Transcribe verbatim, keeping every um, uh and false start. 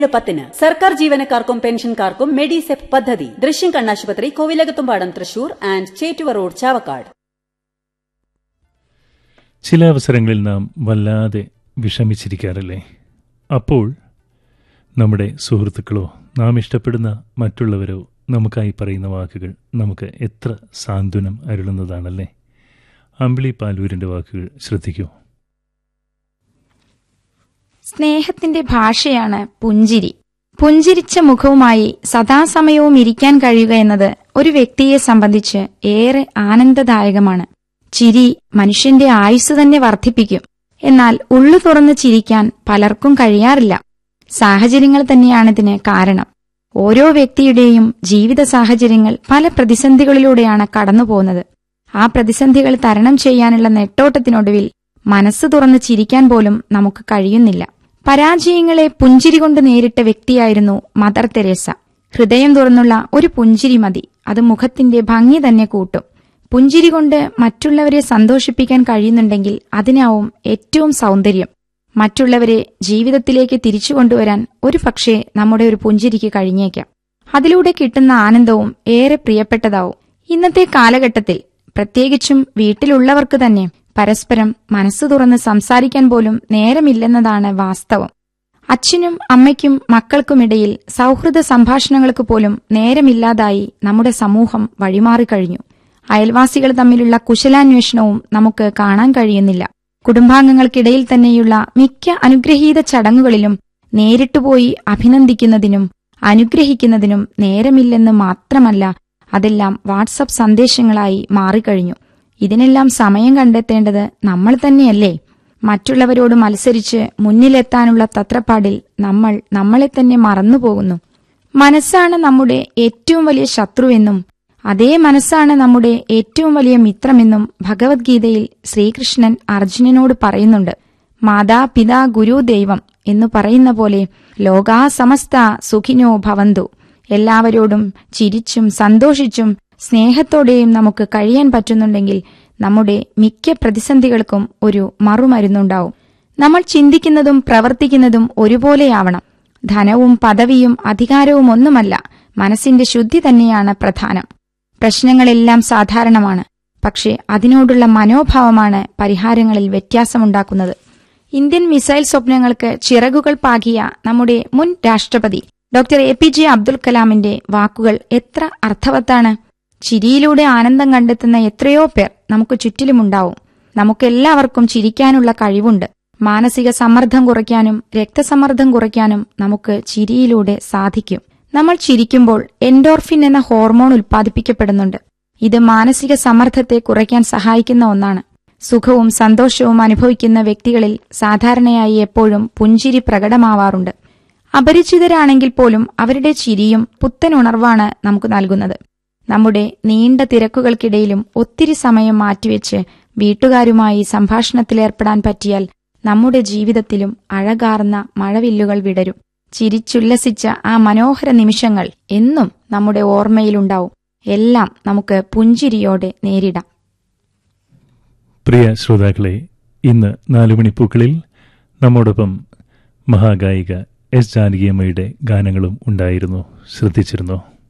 പത്തിന് സർക്കാർ ജീവനക്കാർക്കും പെൻഷൻകാർക്കും മെഡിസെപ് പദ്ധതി. ദൃശ്യം കണ്ണാശുപത്രി, കോവിലകത്തുംപാടം, തൃശൂർ ആൻഡ് ചേറ്റുവ റോഡ്, ചാവക്കാട്. ചില അവസരങ്ങളിൽ നാം വല്ലാതെ വിഷമിച്ചിരിക്കാറില്ലേ? അപ്പോൾ നമ്മുടെ സുഹൃത്തുക്കളോ നാം ഇഷ്ടപ്പെടുന്ന മറ്റുള്ളവരോ നമുക്കായി പറയുന്ന വാക്കുകൾ നമുക്ക് എത്ര സാന്ത്വനം അരുളുന്നതാണല്ലേ. അമ്പിളി പാലൂരിൻ്റെ വാക്കുകൾ ശ്രദ്ധിക്കൂ. സ്നേഹത്തിന്റെ ഭാഷയാണ് പുഞ്ചിരി. പുഞ്ചിരിച്ച മുഖവുമായി സദാസമയവും ഇരിക്കാൻ കഴിയുക എന്നത് ഒരു വ്യക്തിയെ സംബന്ധിച്ച് ഏറെ ആനന്ദദായകമാണ്. ചിരി മനുഷ്യന്റെ ആയുസ് തന്നെ വർദ്ധിപ്പിക്കും. എന്നാൽ ഉള്ളു തുറന്ന് ചിരിക്കാൻ പലർക്കും കഴിയാറില്ല. സാഹചര്യങ്ങൾ തന്നെയാണിതിന് കാരണം. ഓരോ വ്യക്തിയുടെയും ജീവിത സാഹചര്യങ്ങൾ പല പ്രതിസന്ധികളിലൂടെയാണ് കടന്നുപോകുന്നത്. ആ പ്രതിസന്ധികൾ തരണം ചെയ്യാനുള്ള നെട്ടോട്ടത്തിനൊടുവിൽ മനസ്സ് തുറന്ന് ചിരിക്കാൻ പോലും നമുക്ക് കഴിയുന്നില്ല. പരാജയങ്ങളെ പുഞ്ചിരി കൊണ്ട് നേരിട്ട വ്യക്തിയായിരുന്നു മദർ തെരേസ. ഹൃദയം തുറന്നുള്ള ഒരു പുഞ്ചിരി മതി, അത് മുഖത്തിന്റെ ഭംഗി തന്നെ കൂട്ടും. പുഞ്ചിരി കൊണ്ട് മറ്റുള്ളവരെ സന്തോഷിപ്പിക്കാൻ കഴിയുന്നുണ്ടെങ്കിൽ അതിനാവും ഏറ്റവും സൗന്ദര്യം. മറ്റുള്ളവരെ ജീവിതത്തിലേക്ക് തിരിച്ചു കൊണ്ടുവരാൻ ഒരു പക്ഷേ നമ്മുടെ ഒരു പുഞ്ചിരിക്ക് കഴിഞ്ഞേക്കാം. അതിലൂടെ കിട്ടുന്ന ആനന്ദവും ഏറെ പ്രിയപ്പെട്ടതാവും. ഇന്നത്തെ കാലഘട്ടത്തിൽ പ്രത്യേകിച്ചും വീട്ടിലുള്ളവർക്ക് തന്നെ പരസ്പരം മനസ്സു തുറന്ന് സംസാരിക്കാൻ പോലും നേരമില്ലെന്നതാണ് വാസ്തവം. അച്ഛനും അമ്മയ്ക്കും മക്കൾക്കുമിടയിൽ സൗഹൃദ സംഭാഷണങ്ങൾക്ക് പോലും നേരമില്ലാതായി നമ്മുടെ സമൂഹം വഴിമാറിക്കഴിഞ്ഞു. അയൽവാസികൾ തമ്മിലുള്ള കുശലാന്വേഷണവും നമുക്ക് കാണാൻ കഴിയുന്നില്ല. കുടുംബാംഗങ്ങൾക്കിടയിൽ തന്നെയുള്ള മിക്ക അനുഗ്രഹീത ചടങ്ങുകളിലും നേരിട്ടുപോയി അഭിനന്ദിക്കുന്നതിനും അനുഗ്രഹിക്കുന്നതിനും നേരമില്ലെന്ന് മാത്രമല്ല, അതെല്ലാം വാട്സപ്പ് സന്ദേശങ്ങളായി മാറിക്കഴിഞ്ഞു. ഇതിനെല്ലാം സമയം കണ്ടെത്തേണ്ടത് നമ്മൾ തന്നെയല്ലേ? മറ്റുള്ളവരോട് മത്സരിച്ച് മുന്നിലെത്താനുള്ള തത്രപ്പാടിൽ നമ്മൾ നമ്മളെ തന്നെ മറന്നുപോകുന്നു. മനസ്സാണ് നമ്മുടെ ഏറ്റവും വലിയ ശത്രുവെന്നും അതേ മനസ്സാണ് നമ്മുടെ ഏറ്റവും വലിയ മിത്രമെന്നും ഭഗവത്ഗീതയിൽ ശ്രീകൃഷ്ണൻ അർജുനനോട് പറയുന്നുണ്ട്. മാതാ പിതാ ഗുരു ദൈവം എന്നു പറയുന്ന പോലെ ലോകാ സമസ്ത സുഖിനോ ഭവന്തു. എല്ലാവരോടും ചിരിച്ചും സന്തോഷിച്ചും സ്നേഹത്തോടെയും നമുക്ക് കഴിയാൻ പറ്റുന്നുണ്ടെങ്കിൽ നമ്മുടെ മിക്ക പ്രതിസന്ധികൾക്കും ഒരു മറുമരുന്നുണ്ടാവും. നമ്മൾ ചിന്തിക്കുന്നതും പ്രവർത്തിക്കുന്നതും ഒരുപോലെയാവണം. ധനവും പദവിയും അധികാരവും ഒന്നുമല്ല, മനസ്സിന്റെ ശുദ്ധി തന്നെയാണ് പ്രധാനം. പ്രശ്നങ്ങളെല്ലാം സാധാരണമാണ്, പക്ഷേ അതിനോടുള്ള മനോഭാവമാണ് പരിഹാരങ്ങളിൽ വ്യത്യാസമുണ്ടാക്കുന്നത്. ഇന്ത്യൻ മിസൈൽ സ്വപ്നങ്ങൾക്ക് ചിറകുകൾ പാകിയ നമ്മുടെ മുൻ രാഷ്ട്രപതി doctor A P J Abdul കലാമിന്റെ വാക്കുകൾ എത്ര അർത്ഥവത്താണ്. ചിരിയിലൂടെ ആനന്ദം കണ്ടെത്തുന്ന എത്രയോ പേർ നമുക്ക് ചുറ്റിലുമുണ്ടാവും. നമുക്കെല്ലാവർക്കും ചിരിക്കാനുള്ള കഴിവുണ്ട്. മാനസിക സമ്മർദ്ദം കുറയ്ക്കാനും രക്തസമ്മർദ്ദം കുറയ്ക്കാനും നമുക്ക് ചിരിയിലൂടെ സാധിക്കും. നമ്മൾ ചിരിക്കുമ്പോൾ എൻഡോർഫിൻ എന്ന ഹോർമോൺ ഉൽപ്പാദിപ്പിക്കപ്പെടുന്നുണ്ട്. ഇത് മാനസിക സമ്മർദ്ദത്തെ കുറയ്ക്കാൻ സഹായിക്കുന്ന ഒന്നാണ്. സുഖവും സന്തോഷവും അനുഭവിക്കുന്ന വ്യക്തികളിൽ സാധാരണയായി എപ്പോഴും പുഞ്ചിരി പ്രകടമാവാറുണ്ട്. അപരിചിതരാണെങ്കിൽ പോലും അവരുടെ ചിരിയും പുത്തൻ ഉണർവാണ് നമുക്ക് നൽകുന്നത്. നമ്മുടെ നീണ്ട തിരക്കുകൾക്കിടയിലും ഒത്തിരി സമയം മാറ്റിവെച്ച് വീട്ടുകാരുമായി സംഭാഷണത്തിലേർപ്പെടാൻ പറ്റിയാൽ നമ്മുടെ ജീവിതത്തിലും അഴകാർന്ന മഴവില്ലുകൾ വിടരും. ചിരിച്ചുല്ലസിച്ച ആ മനോഹര നിമിഷങ്ങൾ എന്നും നമ്മുടെ ഓർമ്മയിലുണ്ടാവും. എല്ലാം നമുക്ക് പുഞ്ചിരിയോടെ നേരിടാം. പ്രിയ ശ്രോതാക്കളെ, ഇന്ന് നാലുമണിപ്പൂക്കളിൽ നമ്മോടൊപ്പം മഹാഗായിക എസ് ജാനകിയമ്മയുടെ ഗാനങ്ങളും ഉണ്ടായിരുന്നു. ശ്രദ്ധിച്ചിരുന്നോ?